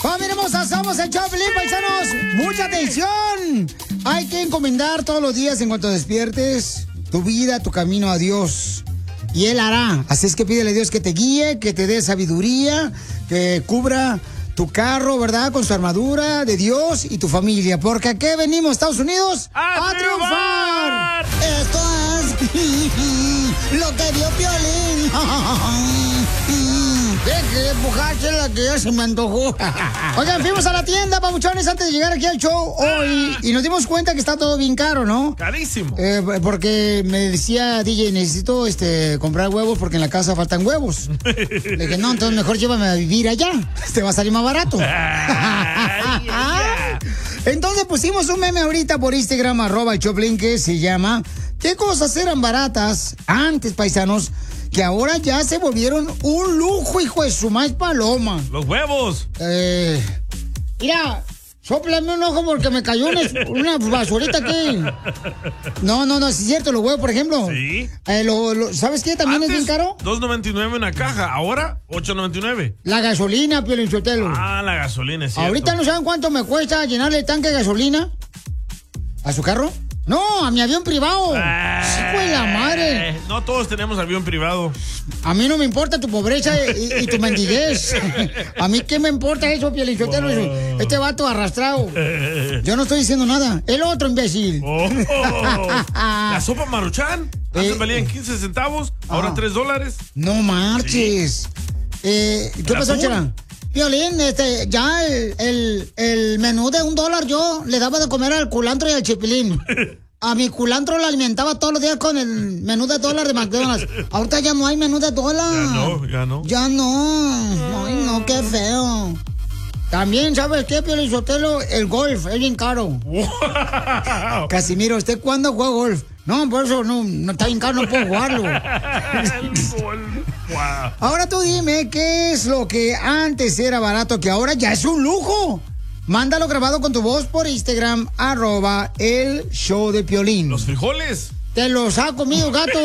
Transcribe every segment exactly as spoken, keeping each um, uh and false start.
¡Familia hermosa! ¡Somos el Choplin, paisanos! ¡Mucha atención! Hay que encomendar todos los días en cuanto despiertes tu vida, tu camino a Dios. Y Él hará. Así es que pídele a Dios que te guíe, que te dé sabiduría, que cubra tu carro, ¿verdad? Con su armadura de Dios y tu familia. Porque aquí venimos, Estados Unidos, ¡a, a triunfar! Esto es lo que dio Piolín. Deje de empujarse la que ya se me antojó. Oigan, fuimos a la tienda, papuchones, antes de llegar aquí al show hoy. Y nos dimos cuenta que está todo bien caro, ¿no? Carísimo. Eh, porque me decía D J, necesito este, comprar huevos porque en la casa faltan huevos. Le dije, no, entonces mejor llévame a vivir allá. Te va a salir más barato. Ay, ay. Entonces pusimos un meme ahorita por Instagram, arroba el Choplin, que se llama ¿qué cosas eran baratas antes, paisanos, que ahora ya se volvieron un lujo, hijo de su maíz paloma? Los huevos. Eh, mira, sóplame un ojo porque me cayó una, una basurita aquí. No, no, no, es cierto, los huevos, por ejemplo. Sí. Eh, lo, lo, ¿Sabes qué? También Antes, es bien caro. dos noventa y nueve una caja, ahora ocho noventa y nueve. La gasolina, Piolín Sotelo. Ah, la gasolina, es cierto. Ahorita no saben cuánto me cuesta llenarle el tanque de gasolina a su carro. No, a mi avión privado. Ah, Hijo de la madre. No todos tenemos avión privado. A mí no me importa tu pobreza y, y tu mendiguez. A mí qué me importa eso, Pielichotelo. Wow. Este vato arrastrado. Yo no estoy diciendo nada. El otro imbécil. Oh, oh. La sopa Maruchan. Antes eh, valía en quince centavos, ahora ah, tres dólares. No marches. Sí. Eh, ¿Qué pasó, Chela? Piolín, este, ya el, el, el menú de un dólar yo le daba de comer al culantro y al chipilín. A mi culantro lo alimentaba todos los días con el menú de dólar de McDonald's. Ahorita ya no hay menú de dólar. Ya no, ya no. Ya no. Ay, no, qué feo. También, ¿sabes qué, Piolín Sotelo? El golf es bien caro. Wow. Casimiro, ¿usted cuándo juega golf? No, por eso no, no está bien caro, no puedo jugarlo. Wow. Ahora tú dime, ¿qué es lo que antes era barato que ahora ya es un lujo? Mándalo grabado con tu voz por Instagram, arroba el show de Piolín. Los frijoles. Te los ha comido, gato.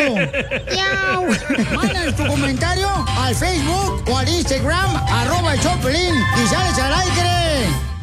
Manda tu comentario al Facebook o al Instagram, arroba el show de Piolín, y sales al aire.